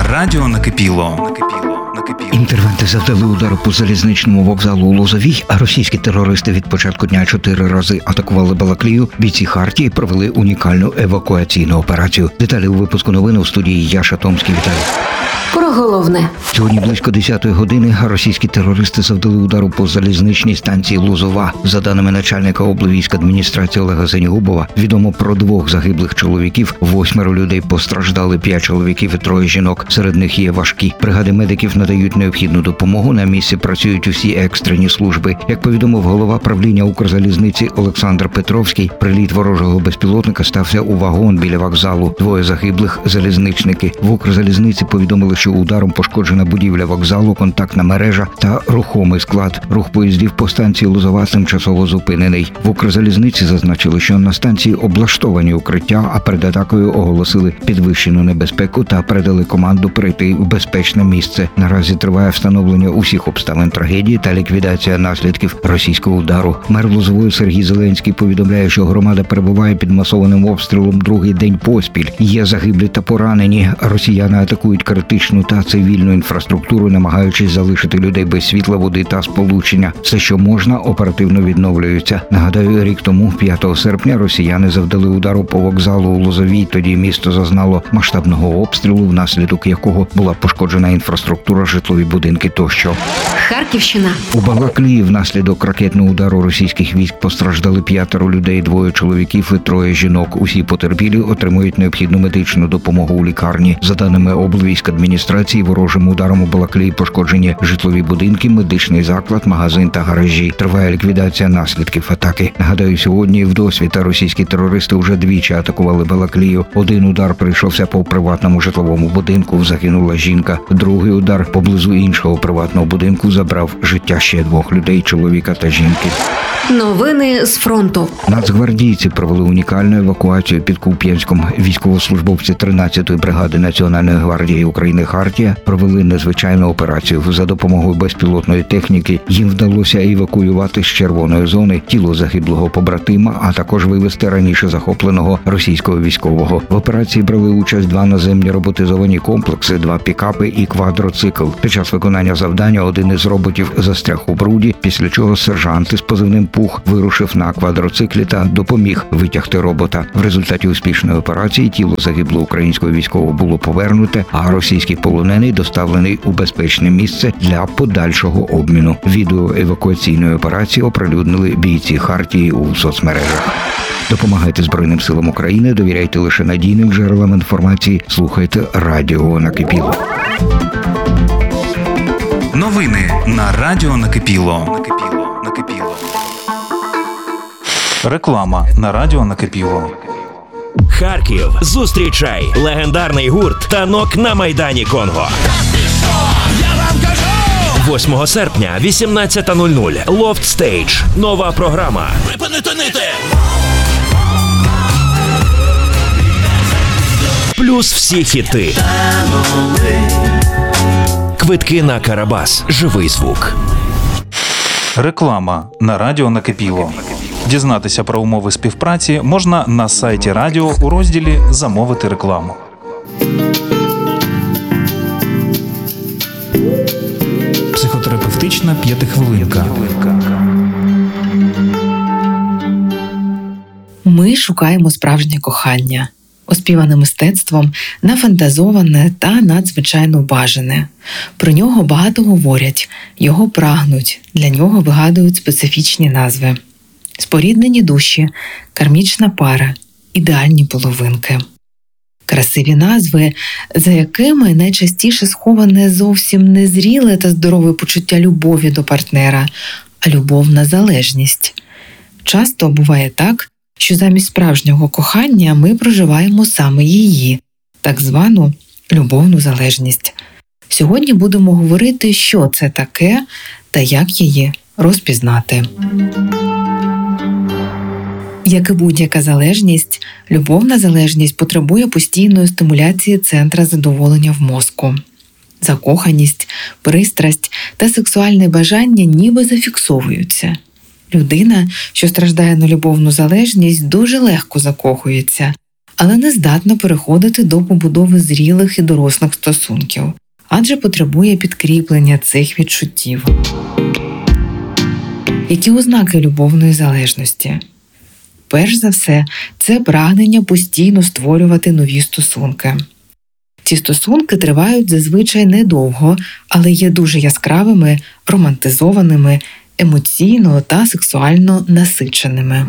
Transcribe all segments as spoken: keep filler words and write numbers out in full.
на радіо накипіло. Інтервенти завдали удару по залізничному вокзалу у Лозовій, а російські терористи від початку дня чотири рази атакували Балаклію. Бійці Хартії провели унікальну евакуаційну операцію. Деталі у випуску новин у студії Яша Томський. Вітаю. Про головне. Сьогодні близько десятої години російські терористи завдали удару по залізничній станції Лозова. За даними начальника облвійськадміністрації Олега Сенігубова, відомо про двох загиблих чоловіків, восьмеро людей постраждали, п'ять чоловіків і троє жінок. Серед них є важкі. Бригади медиків надають необхідну допомогу. На місці працюють усі екстрені служби. Як повідомив голова правління Укрзалізниці Олександр Петровський, приліт ворожого безпілотника стався у вагон біля вокзалу. Двоє загиблих – залізничники. В Укрзалізниці повідомили, що ударом пошкоджена будівля вокзалу, контактна мережа та рухомий склад. Рух поїздів по станції Лозова тимчасово зупинений. В Укрзалізниці зазначили, що на станції облаштовані укриття, а перед атакою оголосили підвищену небезпеку та передали команду перейти в безпечне місце. Наразі триває встановлення усіх обставин трагедії та ліквідація наслідків російського удару. Мер Лозової Сергій Зеленський повідомляє, що громада перебуває під масованим обстрілом другий день поспіль. Є загиблі та поранені. Росіяни атакують критичну та цивільну інфраструктуру, намагаючись залишити людей без світла, води та сполучення. Все, що можна, оперативно відновлюється. Нагадаю, рік тому, п'ятого серпня, росіяни завдали удару по вокзалу у Лозовій. Тоді місто зазнало масштабного обстрілу, внаслідок якого була пошкоджена інфраструктура, житлові будинки тощо. Харківщина. У Балаклії внаслідок ракетного удару російських військ постраждали п'ятеро людей, двоє чоловіків і троє жінок. Усі потерпілі отримують необхідну медичну допомогу у лікарні. За даними облвійськадміністрації, ворожим ударом у Балаклії пошкоджені житлові будинки, медичний заклад, магазин та гаражі. Триває ліквідація наслідків атаки. Нагадаю, сьогодні вдосвіта російські терористи вже двічі атакували Балаклію. Один удар прийшовся по приватному житловому будинку, загинула жінка. Другий удар поблизу іншого приватного будинку забрав життя ще двох людей, чоловіка та жінки. Новини з фронту. Нацгвардійці провели унікальну евакуацію під Куп'янськом. Військовослужбовці тринадцятої бригади Національної гвардії України «Хартія» провели незвичайну операцію. За допомогою безпілотної техніки їм вдалося евакуювати з червоної зони тіло загиблого побратима, а також вивезти раніше захопленого російського військового. В операції брали участь два наземні роботизовані комплекси, два пікапи і квадроцикл. Під час виконання завдання один із роботів застряг у бруді, після чого сержант із позивним «Пух» вирушив на квадроциклі та допоміг витягти робота. В результаті успішної операції тіло загиблого українського військового було повернуте, а російський полонений доставлений у безпечне місце для подальшого обміну. Відео евакуаційної операції оприлюднили бійці Хартії у соцмережах. Допомагайте Збройним силам України, довіряйте лише надійним джерелам інформації, слухайте радіо накипіло. Новини на радіо накипіло. Накипіло. Накипіло. Реклама на радіо накипіло. Харків, зустрічай легендарний гурт «Танок» на Майдані Конго. восьмого серпня, вісімнадцята нуль нуль. Loft Stage. Нова програма. Припинити нити! Плюс всі хіти. Квитки на Карабас. Живий звук. Реклама на радіо накипіло. Дізнатися про умови співпраці можна на сайті радіо у розділі «Замовити рекламу». Психотерапевтична п'ятихвилинка. Ми шукаємо справжнє кохання, оспіване мистецтвом, нафантазоване та надзвичайно бажане. Про нього багато говорять, його прагнуть, для нього вигадують специфічні назви. Споріднені душі, кармічна пара, ідеальні половинки. Красиві назви, за якими найчастіше сховане зовсім не зріле та здорове почуття любові до партнера, а любовна залежність. Часто буває так, що замість справжнього кохання ми проживаємо саме її, так звану любовну залежність. Сьогодні будемо говорити, що це таке та як її розпізнати. Як і будь-яка залежність, любовна залежність потребує постійної стимуляції центра задоволення в мозку. Закоханість, пристрасть та сексуальне бажання ніби зафіксовуються. Людина, що страждає на любовну залежність, дуже легко закохується, але не здатна переходити до побудови зрілих і дорослих стосунків, адже потребує підкріплення цих відчуттів. Які ознаки любовної залежності? Перш за все, це прагнення постійно створювати нові стосунки. Ці стосунки тривають зазвичай недовго, але є дуже яскравими, романтизованими, емоційно та сексуально насиченими.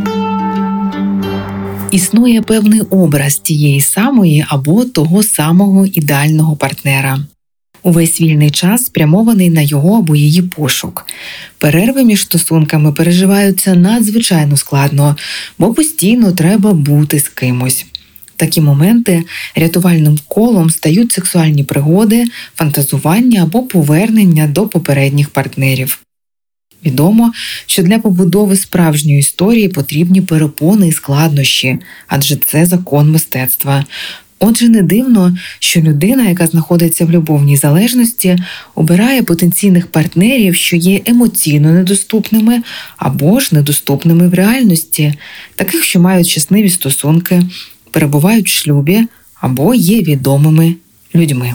Існує певний образ тієї самої або того самого ідеального партнера. Увесь вільний час спрямований на його або її пошук. Перерви між стосунками переживаються надзвичайно складно, бо постійно треба бути з кимось. В такі моменти рятувальним колом стають сексуальні пригоди, фантазування або повернення до попередніх партнерів. Відомо, що для побудови справжньої історії потрібні перепони і складнощі, адже це закон мистецтва. Отже, не дивно, що людина, яка знаходиться в любовній залежності, обирає потенційних партнерів, що є емоційно недоступними або ж недоступними в реальності, таких, що мають щасливі стосунки, перебувають в шлюбі або є відомими людьми.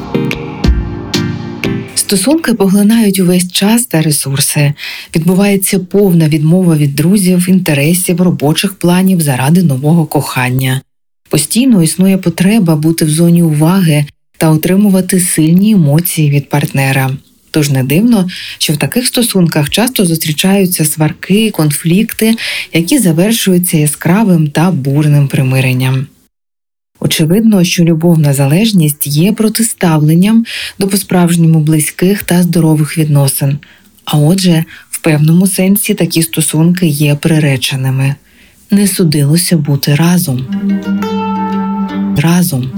Стосунки поглинають увесь час та ресурси. Відбувається повна відмова від друзів, інтересів, робочих планів заради нового кохання. Постійно існує потреба бути в зоні уваги та отримувати сильні емоції від партнера. Тож не дивно, що в таких стосунках часто зустрічаються сварки, конфлікти, які завершуються яскравим та бурним примиренням. Очевидно, що любовна залежність є протиставленням до по-справжньому близьких та здорових відносин. А отже, в певному сенсі такі стосунки є приреченими. Не судилося бути разом. Разом.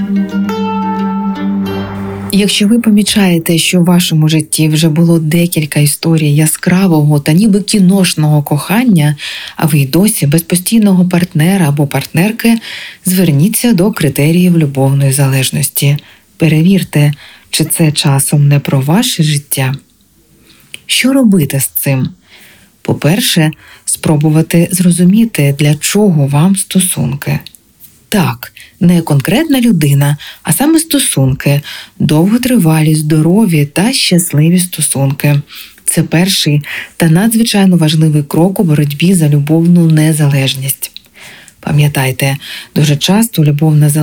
І якщо ви помічаєте, що в вашому житті вже було декілька історій яскравого та ніби кіношного кохання, а ви й досі без постійного партнера або партнерки, зверніться до критеріїв любовної залежності. Перевірте, чи це часом не про ваше життя. Що робити з цим? По-перше, спробувати зрозуміти, для чого вам стосунки. Так, не конкретна людина, а саме стосунки, довготривалі, здорові та щасливі стосунки. Це перший та надзвичайно важливий крок у боротьбі за любовну незалежність. Пам'ятайте, дуже часто любовна залежність